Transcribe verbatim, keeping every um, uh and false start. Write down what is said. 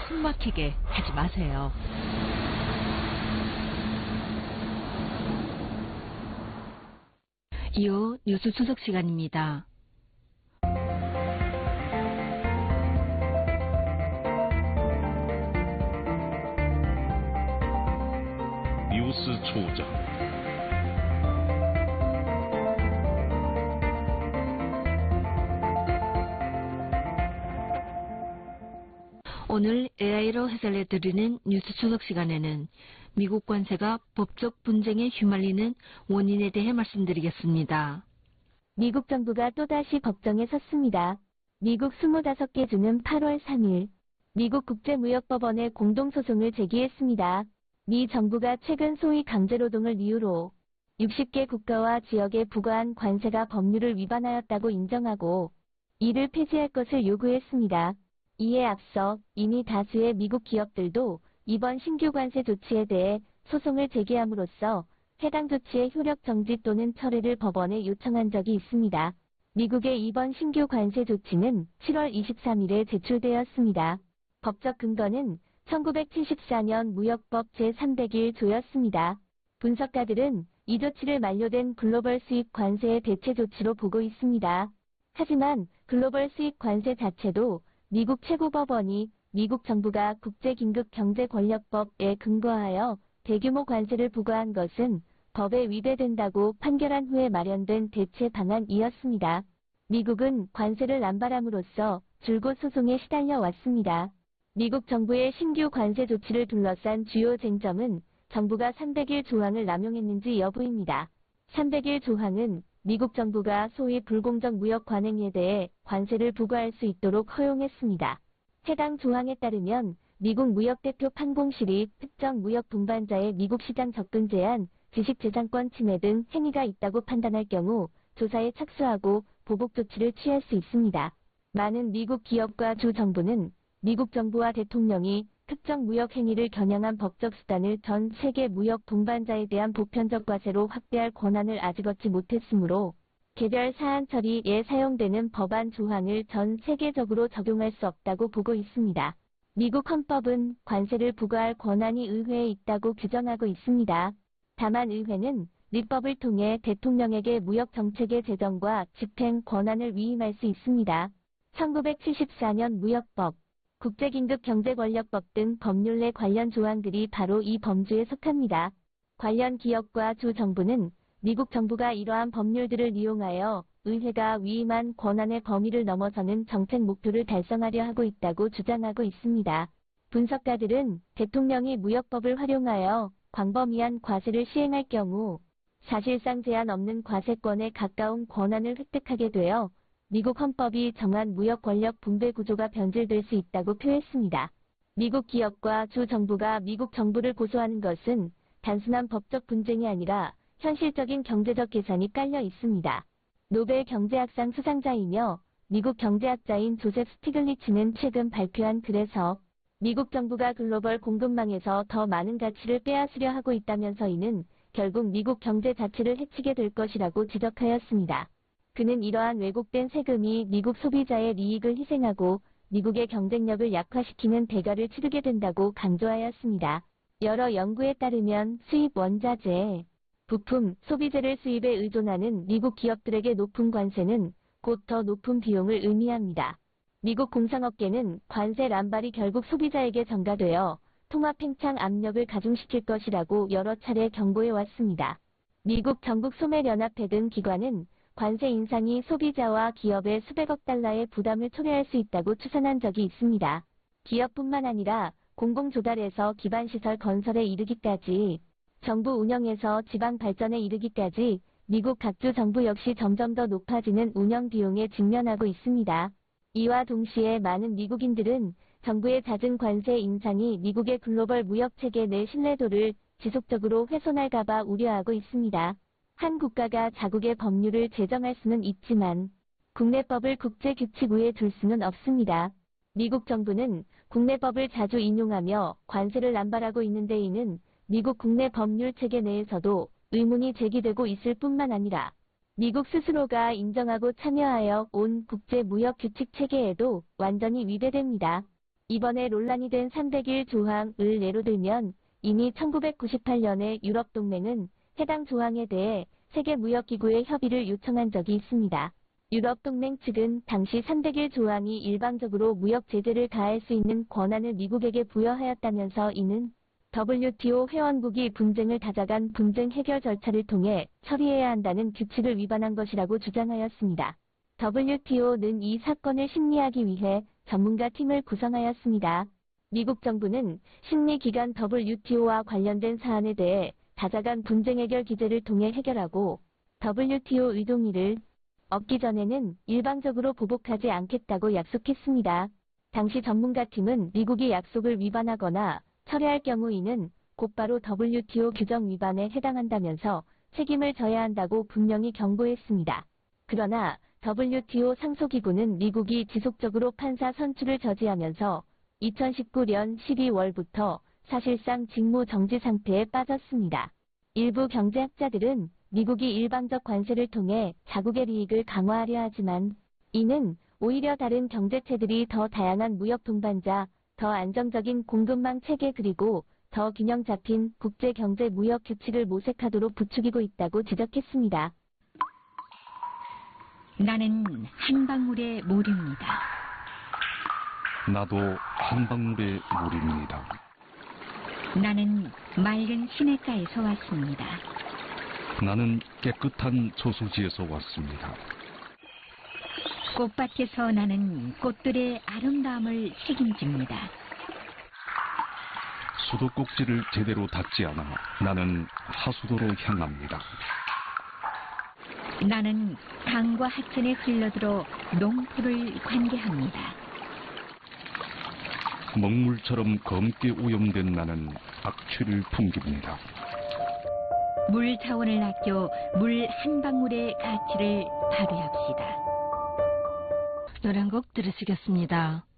숨막히게 하지 마세요. 이후 뉴스 추적 시간입니다. 뉴스 추적. 오늘 에이아이로 해설해드리는 뉴스 추적 시간에는 미국 관세가 법적 분쟁에 휘말리는 원인에 대해 말씀드리겠습니다. 미국 정부가 또다시 법정에 섰습니다. 미국 스물다섯 개 주는 팔월 삼일 미국 국제무역법원에 공동소송을 제기했습니다. 미 정부가 최근 소위 강제노동을 이유로 육십 개 국가와 지역에 부과한 관세가 법률을 위반하였다고 인정하고 이를 폐지할 것을 요구했습니다. 이에 앞서 이미 다수의 미국 기업들도 이번 신규 관세 조치에 대해 소송을 제기함으로써 해당 조치의 효력 정지 또는 철회를 법원에 요청한 적이 있습니다. 미국의 이번 신규 관세 조치는 칠월 이십삼일에 제출되었습니다. 법적 근거는 천구백칠십사 년 무역법 제삼백일 조였습니다. 분석가들은 이 조치를 만료된 글로벌 수입 관세의 대체 조치로 보고 있습니다. 하지만 글로벌 수입 관세 자체도 미국 최고법원이 미국 정부가 국제긴급경제권력법에 근거하여 대규모 관세를 부과한 것은 법에 위배된다고 판결한 후에 마련된 대체 방안이었습니다. 미국은 관세를 남발함으로써 줄곧 소송에 시달려 왔습니다. 미국 정부의 신규 관세 조치를 둘러싼 주요 쟁점은 정부가 삼백일 조항을 남용했는지 여부입니다. 삼백일 조항은 미국 정부가 소위 불공정 무역 관행에 대해 관세를 부과할 수 있도록 허용했습니다. 해당 조항에 따르면 미국 무역대표 판공실이 특정 무역 동반자의 미국 시장 접근 제한, 지식재산권 침해 등 행위가 있다고 판단할 경우 조사에 착수하고 보복 조치를 취할 수 있습니다. 많은 미국 기업과 주 정부는 미국 정부와 대통령이 특정 무역 행위를 겨냥한 법적 수단을 전 세계 무역 동반자에 대한 보편적 과세로 확대할 권한을 아직 얻지 못했으므로 개별 사안 처리에 사용되는 법안 조항을 전 세계적으로 적용할 수 없다고 보고 있습니다. 미국 헌법은 관세를 부과할 권한이 의회에 있다고 규정하고 있습니다. 다만 의회는立법을 통해 대통령에게 무역 정책의 제정과 집행 권한을 위임할 수 있습니다. 천구백칠십사 년 무역법, 국제긴급경제권력법 등 법률 내 관련 조항들이 바로 이 범주에 속합니다. 관련 기업과 주 정부는 미국 정부가 이러한 법률들을 이용하여 의회가 위임한 권한의 범위를 넘어서는 정책 목표를 달성하려 하고 있다고 주장하고 있습니다. 분석가들은 대통령이 무역법을 활용하여 광범위한 과세를 시행할 경우 사실상 제한 없는 과세권에 가까운 권한을 획득하게 되어 미국 헌법이 정한 무역 권력 분배 구조가 변질될 수 있다고 표했습니다. 미국 기업과 주 정부가 미국 정부를 고소하는 것은 단순한 법적 분쟁이 아니라 현실적인 경제적 계산이 깔려 있습니다. 노벨 경제학상 수상자이며 미국 경제학자인 조셉 스티글리츠는 최근 발표한 글에서 미국 정부가 글로벌 공급망에서 더 많은 가치를 빼앗으려 하고 있다면서 이는 결국 미국 경제 자체를 해치게 될 것이라고 지적하였습니다. 그는 이러한 왜곡된 세금이 미국 소비자의 이익을 희생하고 미국의 경쟁력을 약화시키는 대가를 치르게 된다고 강조하였습니다. 여러 연구에 따르면 수입 원자재, 부품, 소비재를 수입에 의존하는 미국 기업들에게 높은 관세는 곧 더 높은 비용을 의미합니다. 미국 공산업계는 관세 남발이 결국 소비자에게 전가되어 통합 팽창 압력을 가중시킬 것이라고 여러 차례 경고해 왔습니다. 미국 전국소매연합회 등 기관은 관세 인상이 소비자와 기업의 수백억 달러의 부담을 초래할 수 있다고 추산한 적이 있습니다. 기업뿐만 아니라 공공조달에서 기반시설 건설에 이르기까지, 정부 운영에서 지방 발전에 이르기까지 미국 각주 정부 역시 점점 더 높아지는 운영 비용에 직면하고 있습니다. 이와 동시에 많은 미국인들은 정부의 잦은 관세 인상이 미국의 글로벌 무역체계 내 신뢰도를 지속적으로 훼손할까 봐 우려하고 있습니다. 한 국가가 자국의 법률을 제정할 수는 있지만 국내법을 국제규칙 위에 둘 수는 없습니다. 미국 정부는 국내법을 자주 인용하며 관세를 남발하고 있는데 이는 미국 국내 법률 체계 내에서도 의문이 제기되고 있을 뿐만 아니라 미국 스스로가 인정하고 참여하여 온 국제무역규칙 체계에도 완전히 위배됩니다. 이번에 논란이 된 삼백일 조항을 예로 들면 이미 천구백구십팔 년에 유럽동맹은 해당 조항에 대해 세계무역기구에 협의를 요청한 적이 있습니다. 유럽동맹 측은 당시 삼백일 조항이 일방적으로 무역 제재를 가할 수 있는 권한을 미국에게 부여하였다면서 이는 더블유티오 회원국이 분쟁을 다자간 분쟁 해결 절차를 통해 처리해야 한다는 규칙을 위반한 것이라고 주장하였습니다. 더블유티오는 이 사건을 심리하기 위해 전문가 팀을 구성하였습니다. 미국 정부는 심리기관 더블유티오와 관련된 사안에 대해 다자간 분쟁 해결 기제를 통해 해결하고 더블유티오 의동의를 얻기 전에는 일방적으로 보복하지 않겠다고 약속했습니다. 당시 전문가팀은 미국이 약속을 위반하거나 철회할 경우 이는 곧바로 더블유티오 규정 위반에 해당한다면서 책임을 져야 한다고 분명히 경고했습니다. 그러나 더블유티오 상소기구는 미국이 지속적으로 판사 선출을 저지하면서 이천십구 년 십이월부터 사실상 직무 정지 상태에 빠졌습니다. 일부 경제학자들은 미국이 일방적 관세를 통해 자국의 이익을 강화하려 하지만 이는 오히려 다른 경제체들이 더 다양한 무역 동반자, 더 안정적인 공급망 체계 그리고 더 균형 잡힌 국제경제 무역 규칙을 모색하도록 부추기고 있다고 지적했습니다. 나는 한 방울의 물입니다. 나도 한 방울의 물입니다. 나는 맑은 시냇가에서 왔습니다. 나는 깨끗한 저수지에서 왔습니다. 꽃밭에서 나는 꽃들의 아름다움을 책임집니다. 수도꼭지를 제대로 닫지 않아 나는 하수도로 향합니다. 나는 강과 하천에 흘러들어 농토를 관계합니다. 먹물처럼 검게 오염된 나는 악취를 풍깁니다. 물 자원을 아껴 물 한 방울의 가치를 발휘합시다. 노래 한 곡 들으시겠습니다.